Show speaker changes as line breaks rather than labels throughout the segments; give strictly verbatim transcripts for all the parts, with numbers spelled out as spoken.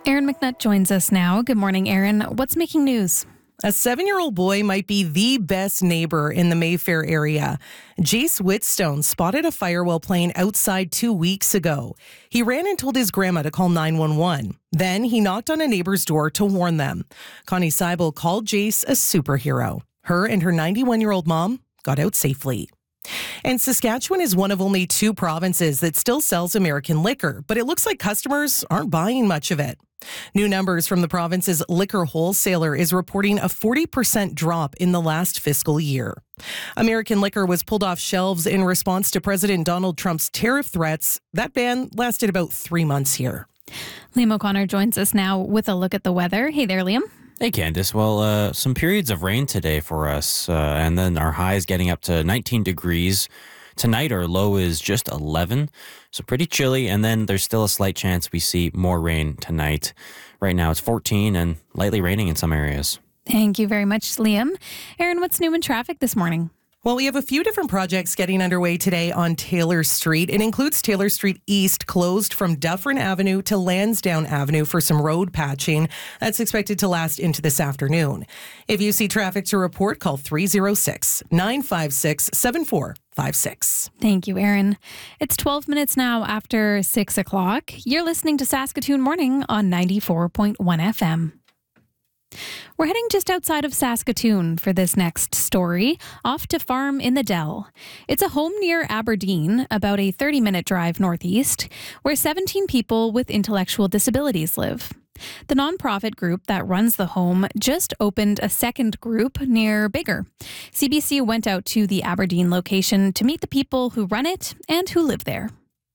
Aaron McNutt joins us now. Good morning, Aaron. What's making news?
A seven-year-old boy might be the best neighbor in the Mayfair area. Jace Whitstone spotted a fire while playing outside two weeks ago. He ran and told his grandma to call nine one one. Then he knocked on a neighbor's door to warn them. Connie Seibel called Jace a superhero. Her and her ninety-one-year-old mom got out safely. And Saskatchewan is one of only two provinces that still sells American liquor, but it looks like customers aren't buying much of it. New numbers from the province's liquor wholesaler is reporting a forty percent drop in the last fiscal year. American liquor was pulled off shelves in response to President Donald Trump's tariff threats. That ban lasted about three months here.
Liam O'Connor joins us now with a look at the weather. Hey there, Liam.
Hey, Candice. Well, uh, some periods of rain today for us, uh, and then our high is getting up to nineteen degrees. Tonight, our low is just eleven, so pretty chilly, and then there's still a slight chance we see more rain tonight. Right now, it's fourteen and lightly raining in some areas.
Thank you very much, Liam. Aaron, what's new in traffic this morning?
Well, we have a few different projects getting underway today on Taylor Street. It includes Taylor Street East, closed from Dufferin Avenue to Lansdowne Avenue for some road patching. That's expected to last into this afternoon. If you see traffic to report, call three oh six, nine five six, seven four five six.
Thank you, Aaron. It's twelve minutes now after six o'clock. You're listening to Saskatoon Morning on ninety-four point one F M. We're heading just outside of Saskatoon for this next story, off to Farm in the Dell. It's a home near Aberdeen, about a thirty-minute drive northeast, where seventeen people with intellectual disabilities live. The nonprofit group that runs the home just opened a second group near Biggar. C B C went out to the Aberdeen location to meet the people who run it and who live there.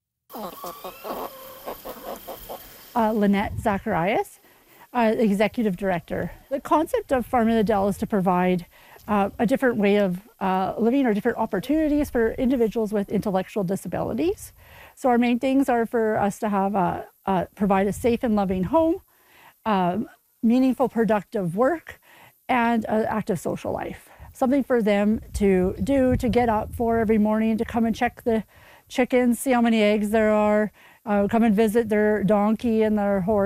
Uh, Lynette Zacharias. Uh, executive director. The concept of Farm in the Dell is to provide uh, a different way of uh, living or different opportunities for individuals with intellectual disabilities. So our main things are for us to have a, uh, provide a safe and loving home, um, meaningful, productive work, and an active social life. Something for them to do, to get up for every morning, to come and check the chickens, see how many eggs there are, uh, come and visit their donkey and their horse.